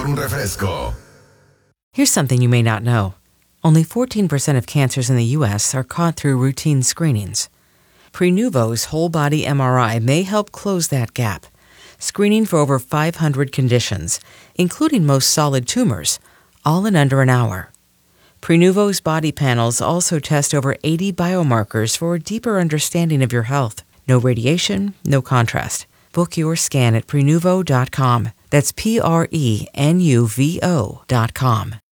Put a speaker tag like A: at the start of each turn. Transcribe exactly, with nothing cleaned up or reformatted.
A: por un refresco.
B: Here's something you may not know. Only fourteen percent of cancers in the U S are caught through routine screenings. Prenuvo's whole-body M R I may help close that gap, screening for over five hundred conditions, including most solid tumors, all in under an hour. Prenuvo's body panels also test over eighty biomarkers for a deeper understanding of your health. No radiation, no contrast. Book your scan at Prenuvo dot com. That's P R E N U V O dot com.